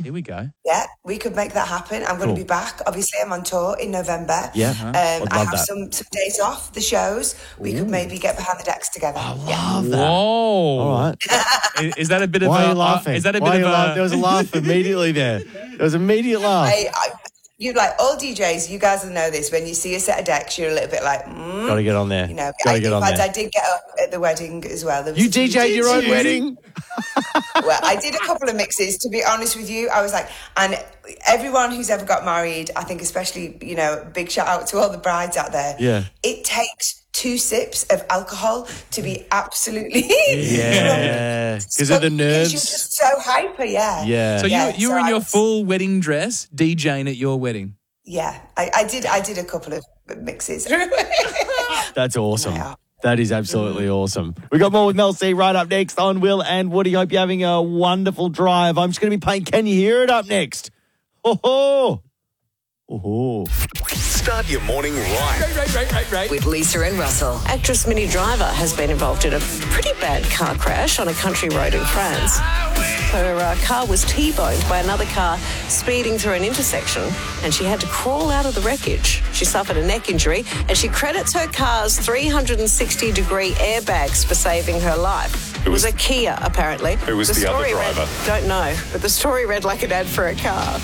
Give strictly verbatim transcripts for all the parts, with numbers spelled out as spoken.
Here we go. Yeah, we could make that happen. I'm going Cool. to be back. Obviously, I'm on tour in November. Yeah, um, I'd I love have that. some some days off the shows. We could maybe get behind the decks together. yeah. Love that. Whoa. All right. Is, is that a bit of Why a... are you laughing? Uh, is that a Why bit are of you a... laugh- There was a laugh immediately there. There was an immediate laugh. I, I, you like all D Js. You guys will know this. When you see a set of decks, you're a little bit like, mm, Got to get on there. you know. Got I, to get in on fact, there. I did get up at the wedding as well. There was You a few D J'd your own D Js. wedding? Well, I did a couple of mixes, to be honest with you. I was like, and everyone who's ever got married, I think especially, you know, big shout out to all the brides out there. Yeah. It takes two sips of alcohol to be absolutely... Yeah. Because of the You're nerves. just so hyper, yeah. Yeah. So Yeah, you, you so were in I your was- full wedding dress, DJing at your wedding. Yeah, I, I did I did a couple of mixes. That's awesome. Yeah. That is absolutely awesome. We got more with Mel C right up next on Will and Woody. Hope you're having a wonderful drive. I'm just going to be playing Can You Hear It up next. Ho ho. Oh ho. Start your morning right. Right, right, right, right. With Lisa and Russell. Actress Minnie Driver has been involved in a pretty bad car crash on a country road in France. Her uh, car was T-boned by another car speeding through an intersection, and she had to crawl out of the wreckage. She suffered a neck injury, and she credits her car's three hundred sixty degree airbags for saving her life. It was a Kia, apparently. Who was the other story read- driver? Don't know, but the story read like an ad for a car.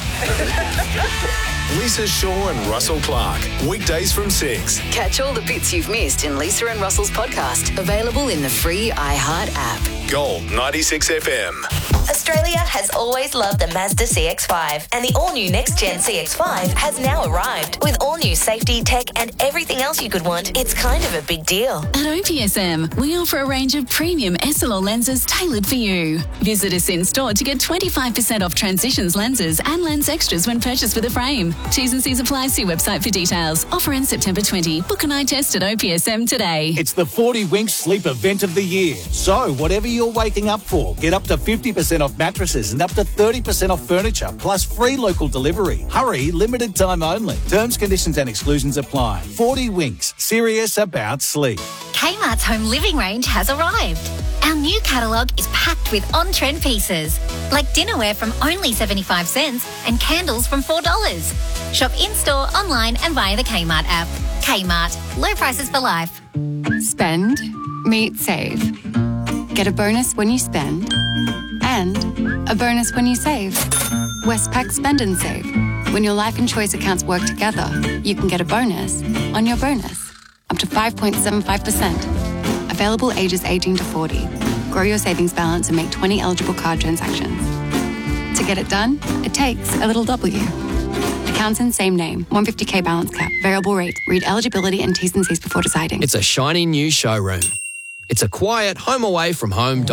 Lisa Shaw and Russell Clark. Weekdays from six. Catch all the bits you've missed in Lisa and Russell's podcast. Available in the free iHeart app. Gold ninety-six F M. Australia has always loved the Mazda C X five, and the all-new next-gen C X five has now arrived. With all-new safety, tech, and everything else you could want, it's kind of a big deal. At O P S M, we offer a range of premium S L R lenses tailored for you. Visit us in-store to get twenty-five percent off Transitions lenses and lens extras when purchased with a frame. T's and C's apply. See website for details. Offer ends September twentieth. Book an eye test at O P S M today. It's the forty Winks Sleep Event of the Year. So, whatever you're waking up for, get up to fifty percent off mattresses and up to thirty percent off furniture, plus free local delivery. Hurry, limited time only. Terms, conditions and exclusions apply. forty Winks, serious about sleep. Kmart's home living range has arrived. Our new catalogue is packed with on-trend pieces, like dinnerware from only seventy-five cents and candles from four dollars. Shop in-store, online and via the Kmart app. Kmart, low prices for life. Spend, meet, save. Get a bonus when you spend and a bonus when you save. Westpac Spend and Save. When your life and choice accounts work together, you can get a bonus on your bonus, up to five point seven five percent. Available ages eighteen to forty. Grow your savings balance and make twenty eligible card transactions. To get it done, it takes a little W. Accounts in same name, one hundred fifty K balance cap, variable rate. Read eligibility and T's and C's before deciding. It's a shiny new showroom. It's a quiet home away from home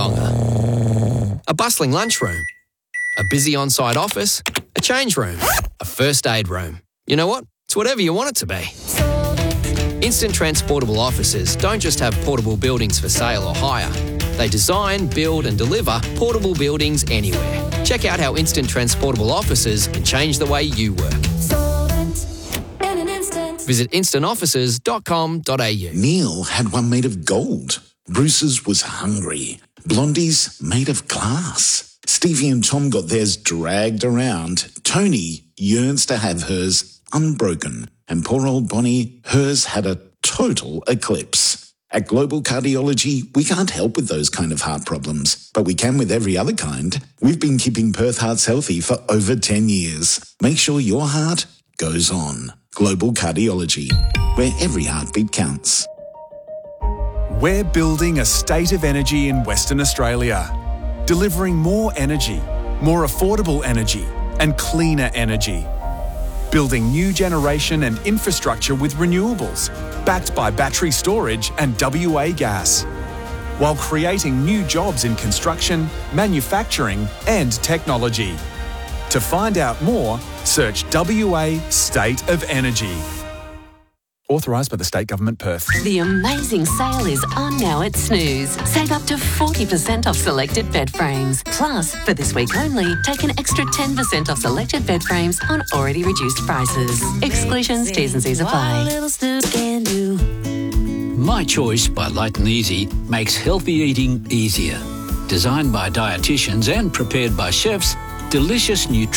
donga. A bustling lunchroom. A busy on-site office. A change room. A first aid room. You know what? It's whatever you want it to be. Instant Transportable Offices don't just have portable buildings for sale or hire. They design, build and deliver portable buildings anywhere. Check out how Instant Transportable Offices can change the way you work. Visit instant offices dot com dot a u. Neil had one made of gold. Bruce's was hungry. Blondie's made of glass. Stevie and Tom got theirs dragged around. Tony yearns to have hers unbroken. And poor old Bonnie, hers had a total eclipse. At Global Cardiology, we can't help with those kind of heart problems, but we can with every other kind. We've been keeping Perth hearts healthy for over ten years. Make sure your heart goes on. Global Cardiology, where every heartbeat counts. We're building a state of energy in Western Australia, delivering more energy, more affordable energy, and cleaner energy. Building new generation and infrastructure with renewables, backed by battery storage and W A gas, while creating new jobs in construction, manufacturing, and technology. To find out more, search W A State of Energy. Authorised by the State Government, Perth. The amazing sale is on now at Snooze. Save up to forty percent off selected bed frames. Plus, for this week only, take an extra ten percent off selected bed frames on already reduced prices. Exclusions, T's and C's apply. My Choice by Light and Easy makes healthy eating easier. Designed by dietitians and prepared by chefs, delicious nutrition